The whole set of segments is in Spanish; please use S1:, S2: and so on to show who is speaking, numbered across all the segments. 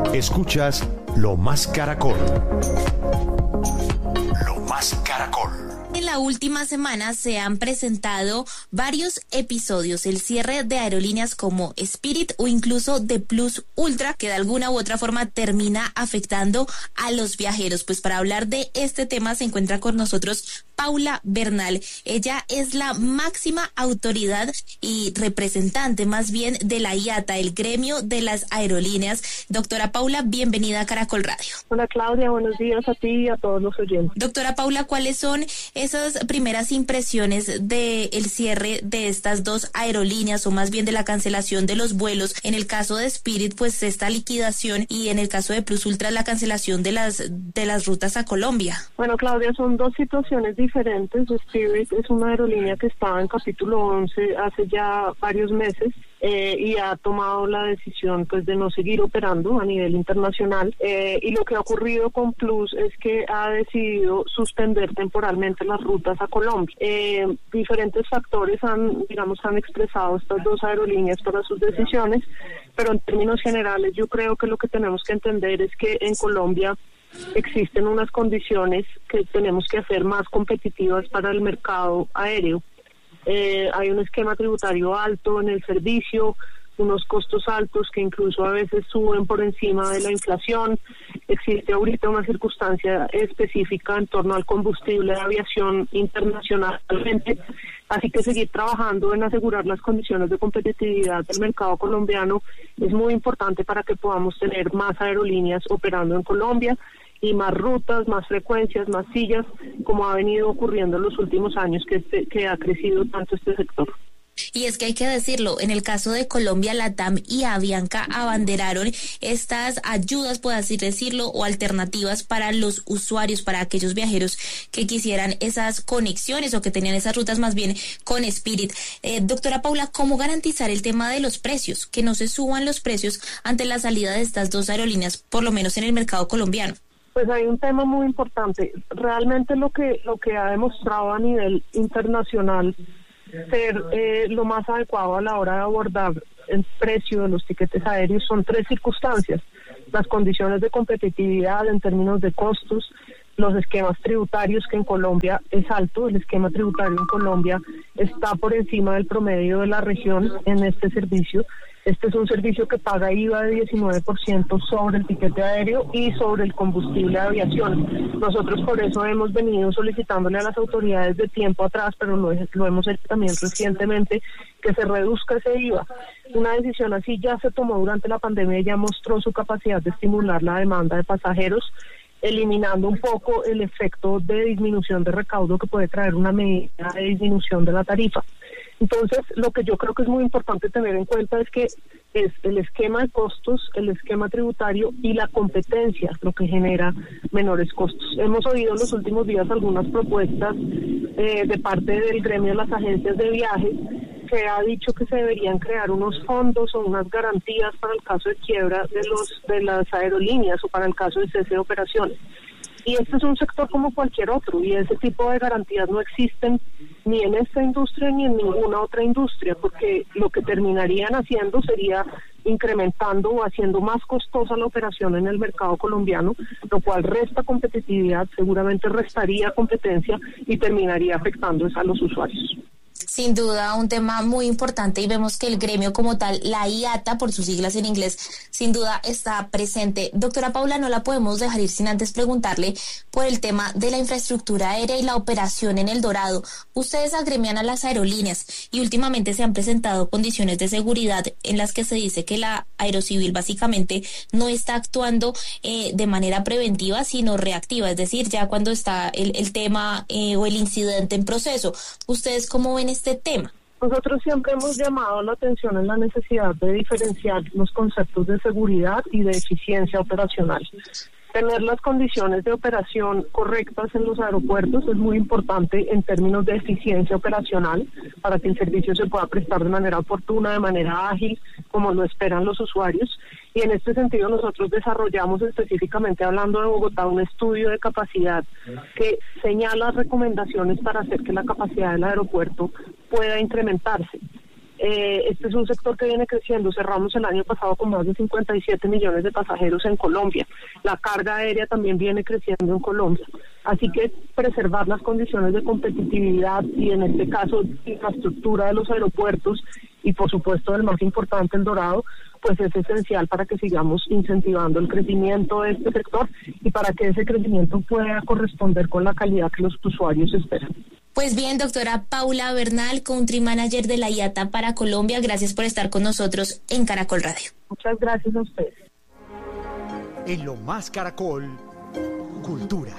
S1: Escuchas Lo Más Caracol. Lo Más Caracol.
S2: En la última semana se han presentado varios episodios, el cierre de aerolíneas como Spirit o incluso de Plus Ultra, que de alguna u otra forma termina afectando a los viajeros. Pues para hablar de este tema se encuentra con nosotros Paula Bernal. Ella es la máxima autoridad y representante más bien de la IATA, el gremio de las aerolíneas. Doctora Paula, bienvenida a Caracol Radio.
S3: Hola Claudia, buenos días a ti y a todos los oyentes.
S2: Doctora Paula, ¿cuáles son esas primeras impresiones del cierre de estas dos aerolíneas o más bien de la cancelación de los vuelos? En el caso de Spirit, pues esta liquidación, y en el caso de Plus Ultra, la cancelación de las rutas a Colombia.
S3: Bueno Claudia, son dos situaciones diferentes. Spirit es una aerolínea que estaba en capítulo 11 hace ya varios meses y ha tomado la decisión pues de no seguir operando a nivel internacional, y lo que ha ocurrido con Plus es que ha decidido suspender temporalmente las rutas a Colombia. Diferentes factores han expresado estas dos aerolíneas para sus decisiones, pero en términos generales yo creo que lo que tenemos que entender es que en Colombia existen unas condiciones que tenemos que hacer más competitivas para el mercado aéreo. Hay un esquema tributario alto en el servicio, unos costos altos que incluso a veces suben por encima de la inflación. Existe ahorita una circunstancia específica en torno al combustible de aviación internacionalmente, así que seguir trabajando en asegurar las condiciones de competitividad del mercado colombiano es muy importante para que podamos tener más aerolíneas operando en Colombia y más rutas, más frecuencias, más sillas, como ha venido ocurriendo en los últimos años que ha crecido tanto este sector.
S2: Y es que hay que decirlo, en el caso de Colombia, LATAM y Avianca abanderaron estas ayudas, por así decirlo, o alternativas para los usuarios, para aquellos viajeros que quisieran esas conexiones o que tenían esas rutas más bien con Spirit. Doctora Paula, ¿cómo garantizar el tema de los precios? Que no se suban los precios ante la salida de estas dos aerolíneas, por lo menos en el mercado colombiano.
S3: Pues hay un tema muy importante. Realmente lo que ha demostrado a nivel internacional ser lo más adecuado a la hora de abordar el precio de los tiquetes aéreos son tres circunstancias: las condiciones de competitividad en términos de costos, los esquemas tributarios, que en Colombia es alto. El esquema tributario en Colombia está por encima del promedio de la región en este servicio. Este es un servicio que paga IVA de 19% sobre el tiquete aéreo y sobre el combustible de aviación. Nosotros por eso hemos venido solicitándole a las autoridades de tiempo atrás, pero lo hemos hecho también recientemente, que se reduzca ese IVA. Una decisión así ya se tomó durante la pandemia y ya mostró su capacidad de estimular la demanda de pasajeros, eliminando un poco el efecto de disminución de recaudo que puede traer una medida de disminución de la tarifa. Entonces, lo que yo creo que es muy importante tener en cuenta es que es el esquema de costos, el esquema tributario y la competencia lo que genera menores costos. Hemos oído en los últimos días algunas propuestas de parte del gremio de las agencias de viajes, que ha dicho que se deberían crear unos fondos o unas garantías para el caso de quiebra de las aerolíneas o para el caso de cese de operaciones. Y este es un sector como cualquier otro, y ese tipo de garantías no existen ni en esta industria ni en ninguna otra industria, porque lo que terminarían haciendo sería incrementando o haciendo más costosa la operación en el mercado colombiano, lo cual resta competitividad, seguramente restaría competencia y terminaría afectando a los usuarios.
S2: Sin duda, un tema muy importante, y vemos que el gremio como tal, la IATA, por sus siglas en inglés, sin duda está presente. Doctora Paula, no la podemos dejar ir sin antes preguntarle por el tema de la infraestructura aérea y la operación en El Dorado. Ustedes agremian a las aerolíneas y últimamente se han presentado condiciones de seguridad en las que se dice que la Aerocivil básicamente no está actuando de manera preventiva, sino reactiva, es decir, ya cuando está el tema o el incidente en proceso. ¿Ustedes cómo ven este tema?
S3: Nosotros siempre hemos llamado la atención en la necesidad de diferenciar los conceptos de seguridad y de eficiencia operacional. Tener las condiciones de operación correctas en los aeropuertos es muy importante en términos de eficiencia operacional para que el servicio se pueda prestar de manera oportuna, de manera ágil, como lo esperan los usuarios. Y en este sentido nosotros desarrollamos, específicamente hablando de Bogotá, un estudio de capacidad que señala recomendaciones para hacer que la capacidad del aeropuerto pueda incrementarse. Este es un sector que viene creciendo. Cerramos el año pasado con más de 57 millones de pasajeros en Colombia. La carga aérea también viene creciendo en Colombia. Así que preservar las condiciones de competitividad y en este caso infraestructura de los aeropuertos y por supuesto el más importante, el Dorado, pues es esencial para que sigamos incentivando el crecimiento de este sector y para que ese crecimiento pueda corresponder con la calidad que los usuarios esperan.
S2: Pues bien, doctora Paula Bernal, Country Manager de la IATA para Colombia, gracias por estar con nosotros en Caracol Radio.
S3: Muchas gracias a ustedes.
S1: En Lo Más Caracol, Cultura.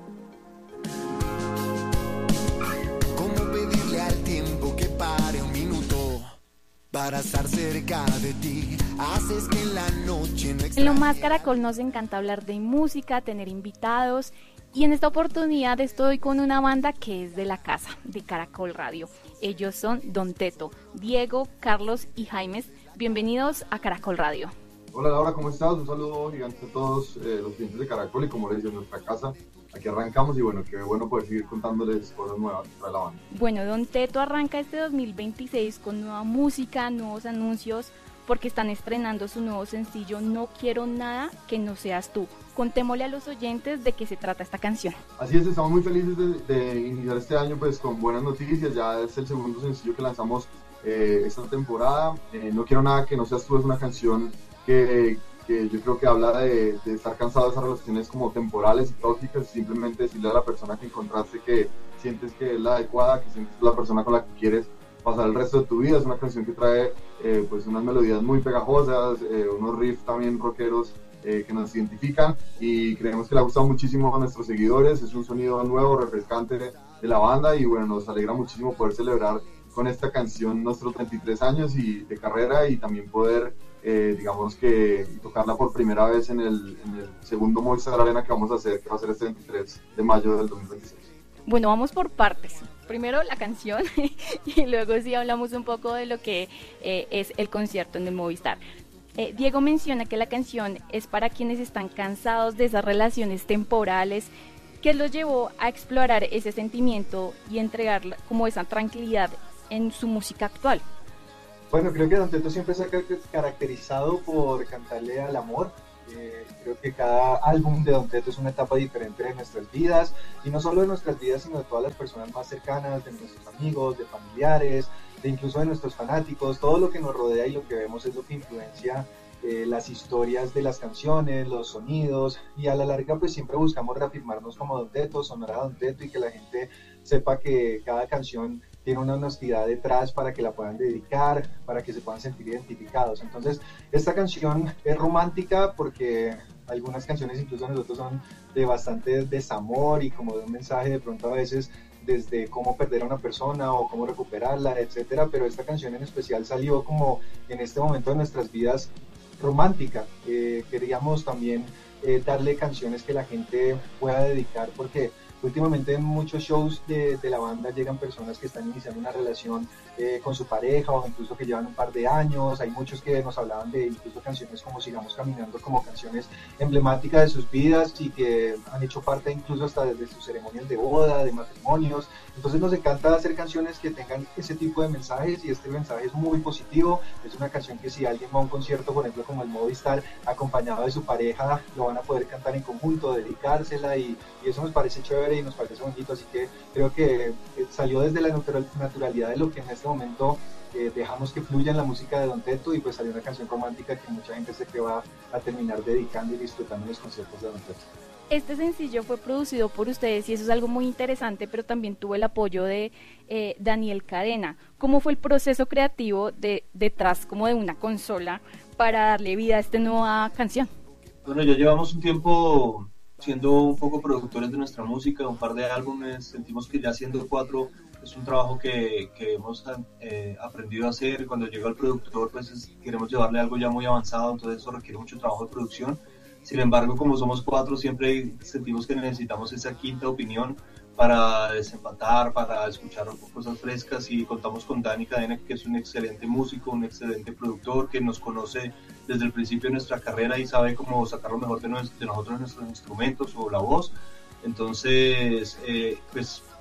S4: ¿Cómo pedirle al tiempo que pare un minuto para estar cerca de ti? Haces que en la noche no
S5: En Lo Más Caracol nos encanta hablar de música, tener invitados. Y en esta oportunidad estoy con una banda que es de la casa, de Caracol Radio. Ellos son Don Teto, Diego, Carlos y Jaimes. Bienvenidos a Caracol Radio.
S6: Hola Laura, ¿cómo estás? Un saludo gigante a todos los clientes de Caracol y como les decía, en nuestra casa. Aquí arrancamos y bueno, qué bueno poder seguir contándoles cosas nuevas para la banda.
S5: Bueno, Don Teto arranca este 2026 con nueva música, nuevos anuncios, porque están estrenando su nuevo sencillo No Quiero Nada Que No Seas Tú. Contémosle a los oyentes de qué se trata esta canción.
S6: Así es, estamos muy felices de iniciar este año pues con buenas noticias. Ya es el segundo sencillo que lanzamos esta temporada. No Quiero Nada Que No Seas Tú es una canción que yo creo que habla de estar cansado de esas relaciones como temporales y tóxicas y simplemente decirle a la persona que encontraste que sientes que es la adecuada, que sientes que es la persona con la que quieres pasar el resto de tu vida. Es una canción que trae pues unas melodías muy pegajosas, unos riffs también rockeros que nos identifican y creemos que le ha gustado muchísimo a nuestros seguidores. Es un sonido nuevo, refrescante de la banda y bueno, nos alegra muchísimo poder celebrar con esta canción nuestros 23 años de carrera y también poder digamos que tocarla por primera vez en el segundo Movistar Arena que vamos a hacer, que va a ser este 23 de mayo del 2026.
S5: Bueno, vamos por partes. Primero la canción y luego sí hablamos un poco de lo que es el concierto en el Movistar. Diego menciona que la canción es para quienes están cansados de esas relaciones temporales. ¿Qué los llevó a explorar ese sentimiento y entregar como esa tranquilidad en su música actual?
S7: Bueno, creo que Don Teto siempre se ha caracterizado por cantarle al amor. Creo que cada álbum de Don Teto es una etapa diferente de nuestras vidas, y no solo de nuestras vidas, sino de todas las personas más cercanas, de nuestros amigos, de familiares, de incluso de nuestros fanáticos. Todo lo que nos rodea y lo que vemos es lo que influencia las historias de las canciones, los sonidos, y a la larga pues siempre buscamos reafirmarnos como Don Teto, sonar a Don Teto, y que la gente sepa que cada canción tiene una honestidad detrás para que la puedan dedicar, para que se puedan sentir identificados. Entonces, esta canción es romántica porque algunas canciones incluso nosotros son de bastante desamor y como de un mensaje de pronto a veces desde cómo perder a una persona o cómo recuperarla, etcétera, pero esta canción en especial salió como en este momento de nuestras vidas romántica. Queríamos también darle canciones que la gente pueda dedicar, porque últimamente en muchos shows de la banda llegan personas que están iniciando una relación con su pareja o incluso que llevan un par de años. Hay muchos que nos hablaban de incluso canciones como Sigamos Caminando, como canciones emblemáticas de sus vidas y que han hecho parte incluso hasta desde sus ceremonias de boda, de matrimonios. Entonces nos encanta hacer canciones que tengan ese tipo de mensajes, y este mensaje es muy positivo. Es una canción que si alguien va a un concierto, por ejemplo como el Movistar, acompañado de su pareja, lo van a poder cantar en conjunto, dedicársela, y eso nos parece chévere y nos parece bonito. Así que creo que salió desde la naturalidad de lo que en este momento dejamos que fluya en la música de Don Teto, y pues salió una canción romántica que mucha gente sé que va a terminar dedicando y disfrutando en los conciertos de Don Teto.
S5: Este sencillo fue producido por ustedes y eso es algo muy interesante, pero también tuvo el apoyo de Daniel Cadena. ¿Cómo fue el proceso creativo detrás como de una consola para darle vida a esta nueva canción?
S8: Bueno, ya llevamos un tiempo siendo un poco productores de nuestra música, un par de álbumes. Sentimos que ya siendo 4 es un trabajo que hemos aprendido a hacer. Cuando llega el productor, pues queremos llevarle algo ya muy avanzado, entonces eso requiere mucho trabajo de producción. Sin embargo, como somos 4, siempre sentimos que necesitamos esa quinta opinión para desempatar, para escuchar cosas frescas, y contamos con Dani Cadena, que es un excelente músico, un excelente productor, que nos conoce desde el principio de nuestra carrera y sabe cómo sacar lo mejor de nosotros, nuestros instrumentos o la voz. Entonces, pues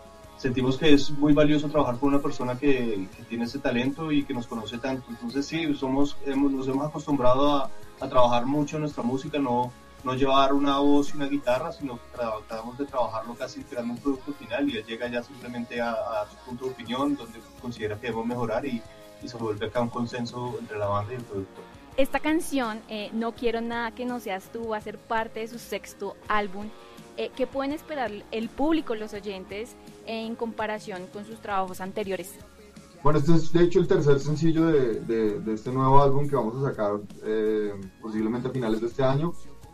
S8: sentimos que es muy valioso trabajar con una persona que tiene ese talento y que nos conoce tanto. Entonces sí, nos hemos acostumbrado a trabajar mucho nuestra música, no llevar una voz y una guitarra, sino que tratamos de trabajarlo casi creando un producto final, y él llega ya simplemente a su punto de opinión, donde considera que debemos mejorar, y se vuelve acá un consenso entre la banda y el productor.
S5: Esta canción, No Quiero Nada Que No Seas Tú, va a ser parte de su 6º álbum. ¿Qué pueden esperar el público, los oyentes, en comparación con sus trabajos anteriores?
S6: Bueno, este es de hecho el tercer sencillo de este nuevo álbum que vamos a sacar posiblemente a finales de este año.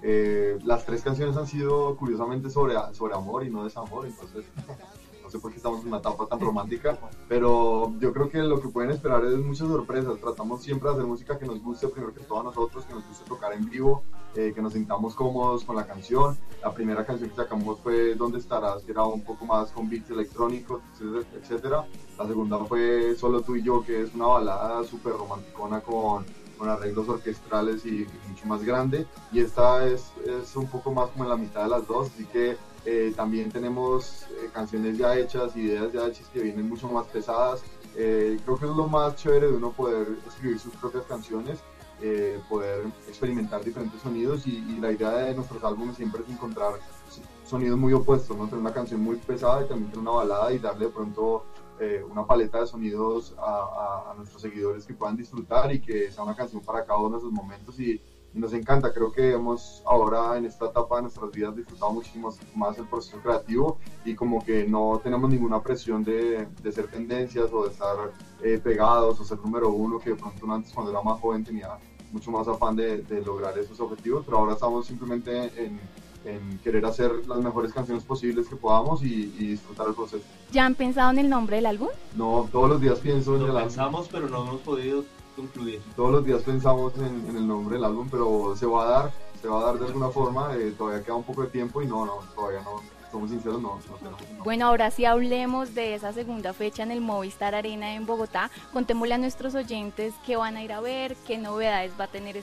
S6: Las 3 canciones han sido curiosamente sobre amor y no desamor, entonces no sé por qué estamos en una etapa tan romántica, pero yo creo que lo que pueden esperar es muchas sorpresas. Tratamos siempre de hacer música que nos guste primero que todo a nosotros, que nos guste tocar en vivo, que nos sintamos cómodos con la canción. La primera canción que sacamos fue ¿Dónde estarás?, que era un poco más con beats electrónicos, etcétera. La segunda fue Solo tú y yo, que es una balada súper romanticona con arreglos orquestrales y mucho más grande, y esta es un poco más como en la mitad de las dos, así que también tenemos canciones ya hechas, ideas ya hechas que vienen mucho más pesadas. Creo que es lo más chévere de uno poder escribir sus propias canciones, poder experimentar diferentes sonidos, y la idea de nuestros álbumes siempre es encontrar sonidos muy opuestos, ¿no? Tener una canción muy pesada y también tener una balada, y darle de pronto una paleta de sonidos a nuestros seguidores que puedan disfrutar, y que sea una canción para cada uno de sus momentos, y nos encanta. Creo que hemos ahora en esta etapa de nuestras vidas disfrutado muchísimo más el proceso creativo, y como que no tenemos ninguna presión de ser tendencias o de estar pegados o ser número uno, que de pronto antes, cuando era más joven, tenía mucho más afán de lograr esos objetivos, pero ahora estamos simplemente en querer hacer las mejores canciones posibles que podamos y disfrutar el proceso.
S5: ¿Ya han pensado en el nombre del álbum?
S6: No, todos los días pienso en el álbum.
S8: Pensamos, pero no hemos podido concluir.
S6: Todos los días pensamos en el nombre del álbum, pero se va a dar de alguna forma. Todavía queda un poco de tiempo y todavía no, somos sinceros, no tenemos.
S5: Bueno, ahora sí hablemos de esa segunda fecha en el Movistar Arena en Bogotá. Contémosle a nuestros oyentes qué van a ir a ver, qué novedades va a tener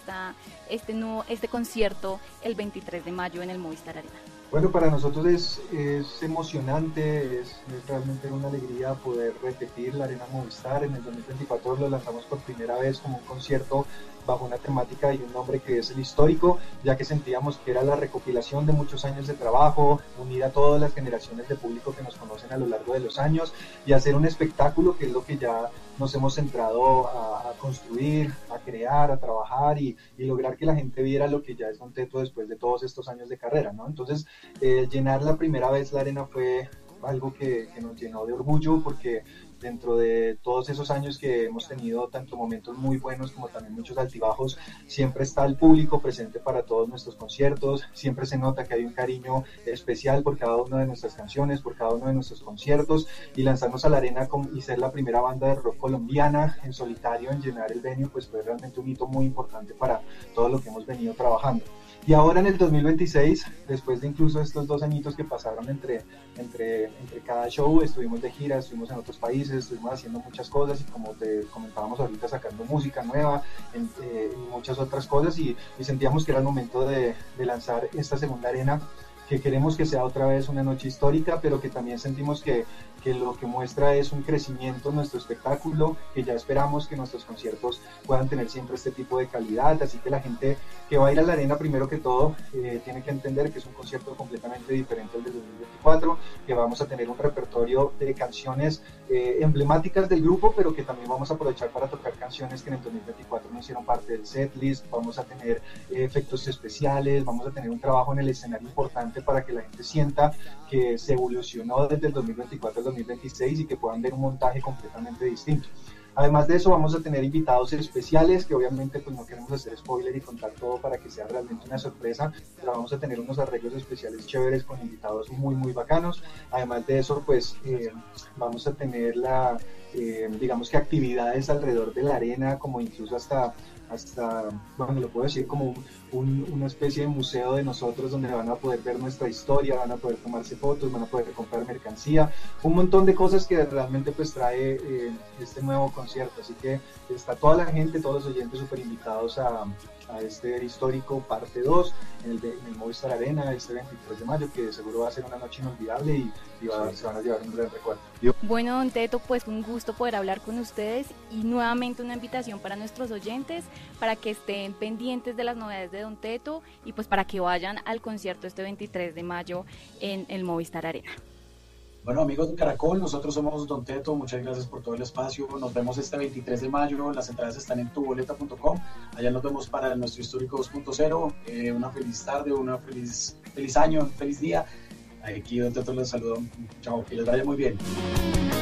S5: este concierto el 23 de mayo en el Movistar Arena.
S7: Bueno, para nosotros es emocionante, es realmente una alegría poder repetir la Arena Movistar. En el 2024 lo lanzamos por primera vez como un concierto bajo una temática y un nombre que es el histórico, ya que sentíamos que era la recopilación de muchos años de trabajo, unir a todas las generaciones de público que nos conocen a lo largo de los años y hacer un espectáculo, que es lo que ya nos hemos centrado a construir, a crear, a trabajar y lograr que la gente viera lo que ya es Don Teto después de todos estos años de carrera, ¿no? Entonces, llenar la primera vez la arena fue algo que nos llenó de orgullo, porque dentro de todos esos años que hemos tenido tanto momentos muy buenos como también muchos altibajos, siempre está el público presente para todos nuestros conciertos, siempre se nota que hay un cariño especial por cada una de nuestras canciones, por cada uno de nuestros conciertos, y lanzarnos a la arena y ser la primera banda de rock colombiana en solitario en llenar el venue, pues fue realmente un hito muy importante para todo lo que hemos venido trabajando. Y ahora en el 2026, después de incluso estos 2 añitos que pasaron entre cada show, estuvimos de gira, estuvimos en otros países, estuvimos haciendo muchas cosas, y como te comentábamos ahorita, sacando música nueva y muchas otras cosas, y sentíamos que era el momento de lanzar esta segunda arena, que queremos que sea otra vez una noche histórica, pero que también sentimos que lo que muestra es un crecimiento en nuestro espectáculo, que ya esperamos que nuestros conciertos puedan tener siempre este tipo de calidad, así que la gente que va a ir a la arena, primero que todo, tiene que entender que es un concierto completamente diferente al del 2024, que vamos a tener un repertorio de canciones emblemáticas del grupo, pero que también vamos a aprovechar para tocar canciones que en el 2024 no hicieron parte del setlist. Vamos a tener efectos especiales, vamos a tener un trabajo en el escenario importante para que la gente sienta que se evolucionó desde el 2024 al 2026 y que puedan ver un montaje completamente distinto. Además de eso, vamos a tener invitados especiales, que obviamente pues no queremos hacer spoiler y contar todo para que sea realmente una sorpresa, pero vamos a tener unos arreglos especiales chéveres con invitados muy muy bacanos. Además de eso, pues vamos a tener digamos que actividades alrededor de la arena, como incluso hasta bueno, lo puedo decir, como una especie de museo de nosotros, donde van a poder ver nuestra historia, van a poder tomarse fotos, van a poder comprar mercancía, un montón de cosas que realmente pues trae este nuevo concierto. Así que está toda la gente, todos los oyentes súper invitados a a este histórico parte 2 en el Movistar Arena este 23 de mayo, que seguro va a ser una noche inolvidable y se van a llevar un gran recuerdo.
S5: Bueno, don Teto, pues un gusto poder hablar con ustedes y nuevamente una invitación para nuestros oyentes para que estén pendientes de las novedades de don Teto y pues para que vayan al concierto este 23 de mayo en el Movistar Arena.
S9: Bueno, amigos de Caracol, nosotros somos Don Teto, muchas gracias por todo el espacio, nos vemos este 23 de mayo, las entradas están en tuboleta.com, allá nos vemos para nuestro Histórico 2.0, una feliz tarde, feliz año, feliz día, aquí Don Teto les saludo, chao, que les vaya muy bien.